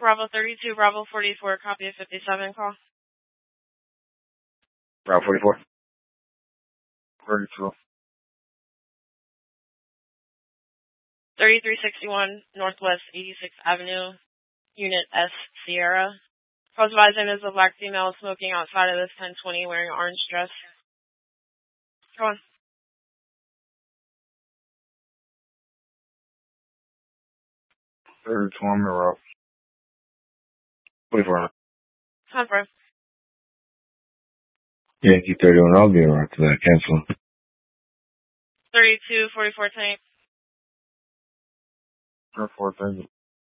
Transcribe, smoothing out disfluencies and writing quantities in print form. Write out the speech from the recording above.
Bravo 32, Bravo 44, copy of 57, call. Bravo 44. 32. 3361 Northwest 86th Avenue, Unit S, Sierra. Cause of advising is a black female smoking outside of this 1020 wearing an orange dress. Go on. 32 on the route. 44. Confirm. Yankee 31, I'll be around to that. Cancel. 32, 44 tank. 44, thank you.